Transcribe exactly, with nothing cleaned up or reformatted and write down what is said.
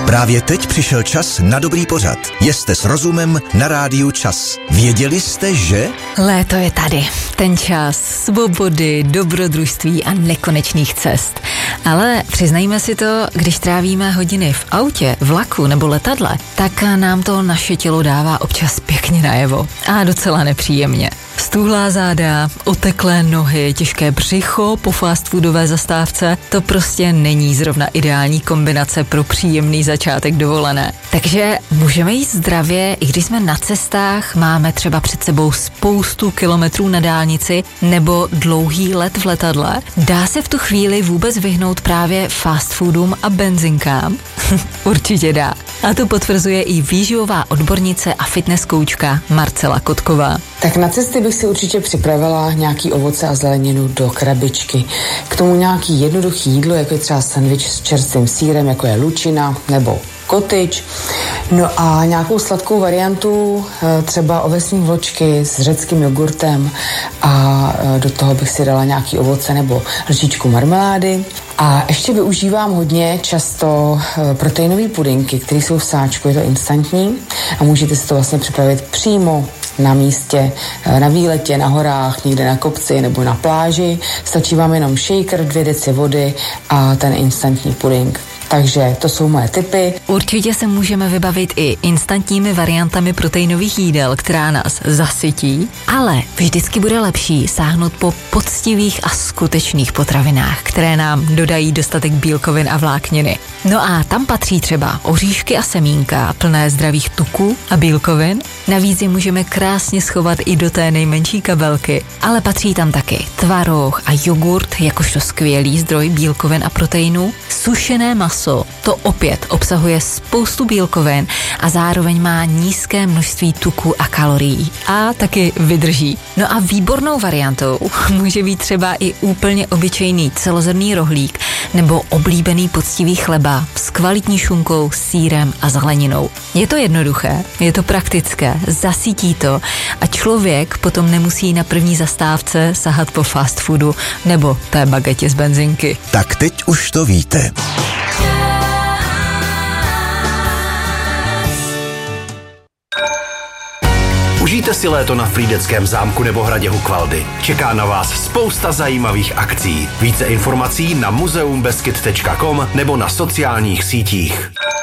Právě teď přišel čas na dobrý pořad. Jeste s rozumem na rádiu Čas. Věděli jste, že... Léto je tady. Ten čas svobody, dobrodružství a nekonečných cest. Ale přiznejme si to, když trávíme hodiny v autě, vlaku nebo letadle, tak nám to naše tělo dává občas pěkně najevo. A docela nepříjemně. Stůhlá záda, oteklé nohy, těžké břicho po fast foodové zastávce, to prostě není zrovna ideální kombinace pro příjemný začátek dovolené. Takže můžeme jít zdravě, i když jsme na cestách, máme třeba před sebou spoustu kilometrů na dálnici nebo dlouhý let v letadle. Dá se v tu chvíli vůbec vyhnout právě fast foodům a benzinkám? Určitě dá. A to potvrzuje i výživová odbornice a fitness koučka Marcela Kotková. Tak na cesty bych si určitě připravila nějaký ovoce a zeleninu do krabičky. K tomu nějaký jednoduchý jídlo, jako je třeba sendvič s čerstvým sýrem, jako je lučina nebo kotyč. No a nějakou sladkou variantu, třeba ovesní vločky s řeckým jogurtem a do toho bych si dala nějaký ovoce nebo lžičku marmelády. A ještě využívám hodně často proteinové pudinky, které jsou v sáčku, je to instantní a můžete si to vlastně připravit přímo na místě, na výletě, na horách, někde na kopci nebo na pláži. Stačí vám jenom shaker, dvě deci vody a ten instantní puding. Takže to jsou moje tipy. Určitě se můžeme vybavit i instantními variantami proteinových jídel, která nás zasytí, ale vždycky bude lepší sáhnout po poctivých a skutečných potravinách, které nám dodají dostatek bílkovin a vlákniny. No a tam patří třeba oříšky a semínka, plné zdravých tuků a bílkovin. Navíc je můžeme krásně schovat i do té nejmenší kabelky, ale patří tam taky tvaroh a jogurt, jakožto skvělý zdroj bílkovin a proteinů, sušené maso, to opět obsahuje spoustu bílkovin a zároveň má nízké množství tuků a kalorií a taky vydrží. No a výbornou variantou může být třeba i úplně obyčejný celozrnný rohlík nebo oblíbený poctivý chleba s kvalitní šunkou, sýrem a zeleninou. Je to jednoduché, je to praktické, zasytí to a člověk potom nemusí na první zastávce sahat po fast foodu nebo té bagetě z benzinky. Tak teď už to víte. Užijte si léto na Frýdeckém zámku nebo hradě Hukvaldy. Čeká na vás spousta zajímavých akcí. Více informací na muzeum beskyd tečka com nebo na sociálních sítích.